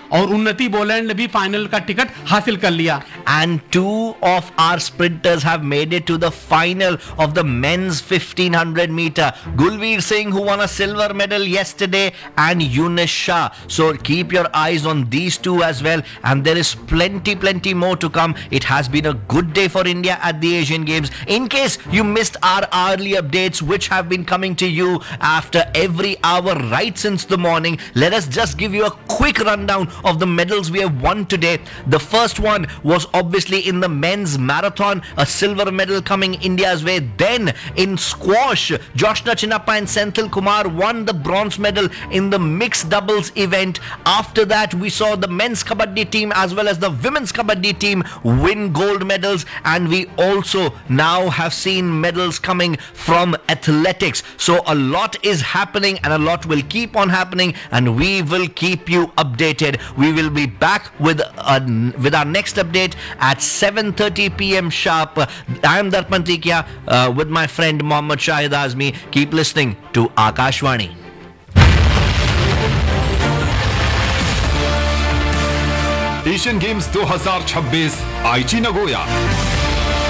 और उन्नति बोलैंड ने भी फाइनल का टिकट हासिल कर लिया. And two of our sprinters have made it to the final of the men's 1500 meter. Gulveer Singh, who won a silver medal yesterday, and Yunus Shah. So keep your eyes on these two as well. And there is plenty more to come. It has been a good day for India at the Asian Games. In case you missed our hourly updates, which have been coming to you after every hour right since the morning, let us just give you a quick rundown of the medals we have won today. The first one was obviously in the men's marathon, a silver medal coming India's way. Then in squash, Joshna Chinnappa and Senthil Kumar won the bronze medal in the mixed doubles event. After that, we saw the men's kabaddi team as well as the women's kabaddi team win gold medals, and we also now have seen medals coming from athletics. So a lot is happening and a lot will keep on happening, and we will keep you updated. We will be back with our next update at 7:30 p.m. sharp. I am Darpan Tikia with my friend Mohammad Shahid Azmi. Keep listening to Akashvani. Asian games 2026 आईची Nagoya.